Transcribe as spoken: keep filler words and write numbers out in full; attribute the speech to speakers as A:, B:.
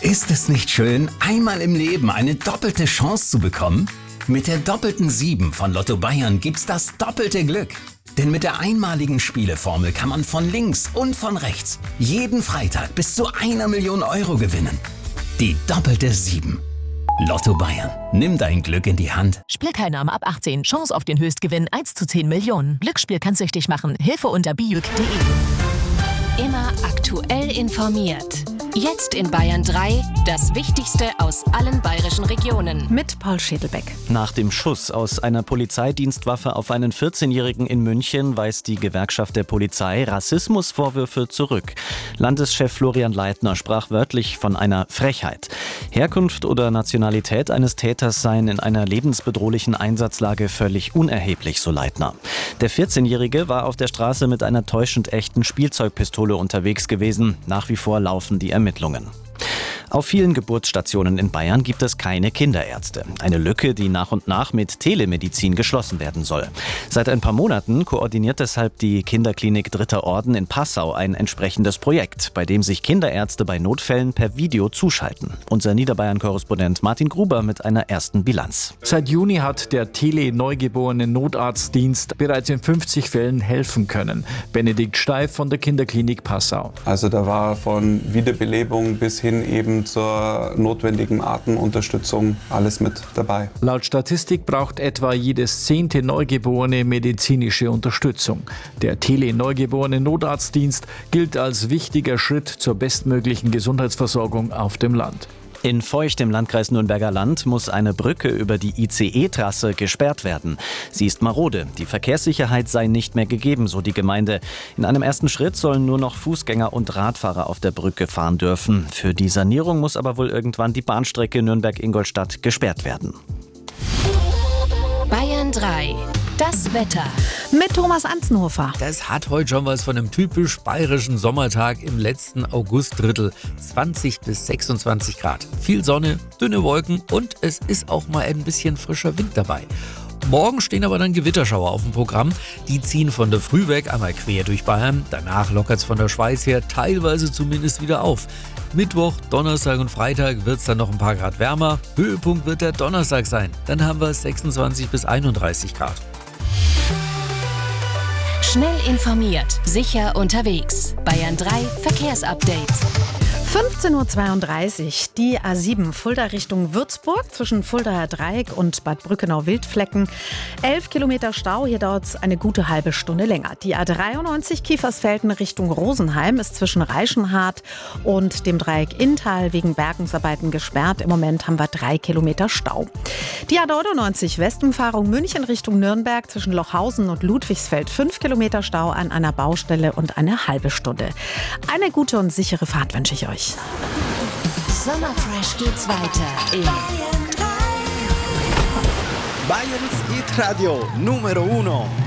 A: Ist es nicht schön, einmal im Leben eine doppelte Chance zu bekommen? Mit der doppelten sieben von Lotto Bayern gibt's das doppelte Glück. Denn mit der einmaligen Spieleformel kann man von links und von rechts jeden Freitag bis zu einer Million Euro gewinnen. Die doppelte sieben. Lotto Bayern. Nimm dein Glück in die Hand.
B: Spielteilnahme ab achtzehn. Chance auf den Höchstgewinn eins zu zehn Millionen. Glücksspiel kann süchtig machen. Hilfe unter bijuk punkt de.
C: Immer aktuell informiert. Jetzt in Bayern drei, das Wichtigste aus allen bayerischen Regionen.
D: Mit Paul Schädelbeck.
E: Nach dem Schuss aus einer Polizeidienstwaffe auf einen vierzehnjährigen in München weist die Gewerkschaft der Polizei Rassismusvorwürfe zurück. Landeschef Florian Leitner sprach wörtlich von einer Frechheit. Herkunft oder Nationalität eines Täters seien in einer lebensbedrohlichen Einsatzlage völlig unerheblich, so Leitner. Der vierzehnjährige war auf der Straße mit einer täuschend echten Spielzeugpistole unterwegs gewesen. Nach wie vor laufen die Ermittlungen. Auf vielen Geburtsstationen in Bayern gibt es keine Kinderärzte. Eine Lücke, die nach und nach mit Telemedizin geschlossen werden soll. Seit ein paar Monaten koordiniert deshalb die Kinderklinik Dritter Orden in Passau ein entsprechendes Projekt, bei dem sich Kinderärzte bei Notfällen per Video zuschalten. Unser Niederbayern-Korrespondent Martin Gruber mit einer ersten Bilanz.
F: Seit Juni hat der Tele-Neugeborenen-Notarztdienst bereits in fünfzig Fällen helfen können. Benedikt Steif von der Kinderklinik Passau.
G: Also da war von Wiederbelebung bis hin eben zur notwendigen Atemunterstützung alles mit dabei.
F: Laut Statistik braucht etwa jedes zehnte Neugeborene medizinische Unterstützung. Der Tele-Neugeborenen-Notarztdienst gilt als wichtiger Schritt zur bestmöglichen Gesundheitsversorgung auf dem Land.
E: In Feucht im Landkreis Nürnberger Land muss eine Brücke über die I C E-Trasse gesperrt werden. Sie ist marode. Die Verkehrssicherheit sei nicht mehr gegeben, so die Gemeinde. In einem ersten Schritt sollen nur noch Fußgänger und Radfahrer auf der Brücke fahren dürfen. Für die Sanierung muss aber wohl irgendwann die Bahnstrecke Nürnberg-Ingolstadt gesperrt werden.
C: Bayern drei. Das Wetter.
D: Mit Thomas Anzenhofer.
H: Das hat heute schon was von einem typisch bayerischen Sommertag im letzten Augustdrittel. zwanzig bis sechsundzwanzig Grad. Viel Sonne, dünne Wolken und es ist auch mal ein bisschen frischer Wind dabei. Morgen stehen aber dann Gewitterschauer auf dem Programm. Die ziehen von der Früh weg einmal quer durch Bayern. Danach lockert es von der Schweiz her teilweise zumindest wieder auf. Mittwoch, Donnerstag und Freitag wird es dann noch ein paar Grad wärmer. Höhepunkt wird der Donnerstag sein. Dann haben wir sechsundzwanzig bis einunddreißig Grad.
C: Schnell informiert, sicher unterwegs. Bayern drei Verkehrsupdate.
D: fünfzehn Uhr zweiunddreißig, die A sieben Fulda Richtung Würzburg zwischen Fuldaer Dreieck und Bad Brückenau-Wildflecken. elf Kilometer Stau, hier dauert es eine gute halbe Stunde länger. Die A dreiundneunzig Kiefersfelden Richtung Rosenheim ist zwischen Reichenhart und dem Dreieck Inntal wegen Bergungsarbeiten gesperrt. Im Moment haben wir drei Kilometer Stau. Die A neunundneunzig Westumfahrung München Richtung Nürnberg zwischen Lochhausen und Ludwigsfeld fünf Kilometer Stau an einer Baustelle und eine halbe Stunde. Eine gute und sichere Fahrt wünsche ich euch.
C: Sommerfresh geht's weiter in
I: Bayerns Hit Radio Numero uno.